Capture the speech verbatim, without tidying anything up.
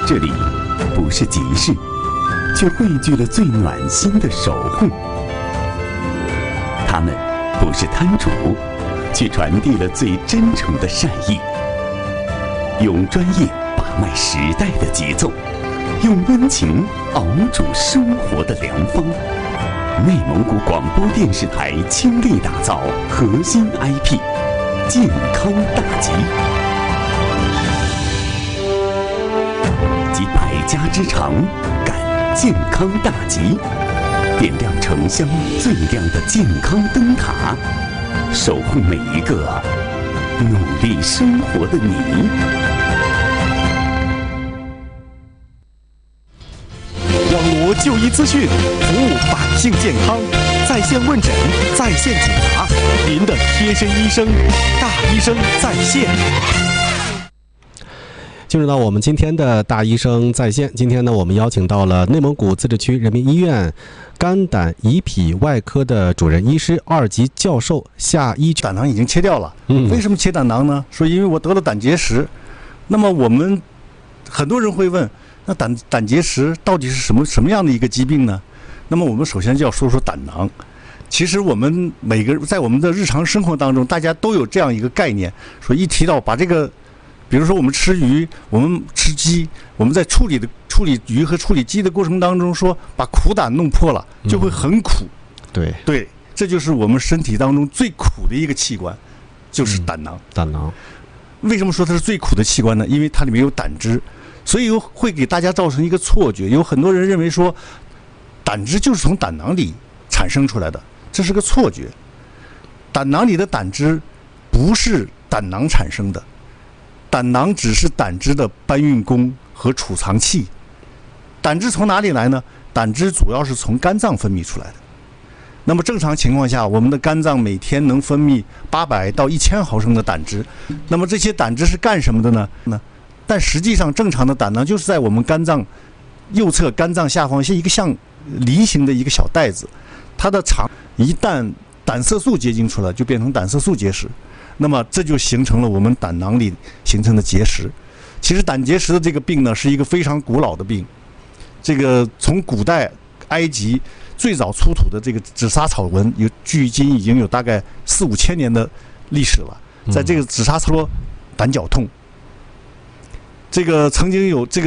这里不是集市，却汇聚了最暖心的守护。他们不是摊主，却传递了最真诚的善意。用专业把脉时代的节奏，用温情熬煮生活的良方。内蒙古广播电视台倾力打造核心 I P， 健康大集。集百家之长，赶健康大集，点亮城乡最亮的健康灯塔，守护每一个努力生活的你。 网罗就医资讯，服务百姓健康，在线问诊，在线解答，您的贴身医生，大医生在线。 进入到我们今天的大医生在线，今天呢，我们邀请到了内蒙古自治区人民医院肝胆胰脾外科的主任医师、二级教授夏一胆囊已经切掉了。 嗯， 为什么切胆囊呢？说因为我得了胆结石。那么我们很多人会问，那胆胆结石到底是什么什么样的一个疾病呢？那么我们首先就要说说胆囊。其实我们每个在我们的日常生活当中，大家都有这样一个概念，说一提到把这个。比如说我们吃鱼，我们吃鸡，我们在处理的处理鱼和处理鸡的过程当中，说把苦胆弄破了，就会很苦。 嗯、对对，这就是我们身体当中最苦的一个器官，就是胆囊。 嗯、胆囊为什么说它是最苦的器官呢？因为它里面有胆汁，所以会给大家造成一个错觉，有很多人认为说胆汁就是从胆囊里产生出来的，这是个错觉。胆囊里的胆汁不是胆囊产生的。胆囊只是胆汁的搬运工和储藏器。胆汁从哪里来呢？胆汁主要是从肝脏分泌出来的。那么正常情况下，我们的肝脏每天能分泌八百到一千毫升的胆汁。那么这些胆汁是干什么的呢？呢？但实际上，正常的胆囊就是在我们肝脏右侧肝脏下方是一个像梨形的一个小袋子，它的肠一旦胆色素结晶出来，就变成胆色素结石。那么这就形成了我们胆囊里形成的结石。其实胆结石的这个病呢，是一个非常古老的病。这个从古代埃及最早出土的这个紫砂草纹，有距今已经有大概四五千年的历史了。在这个紫砂说胆绞痛，这个曾经有这个。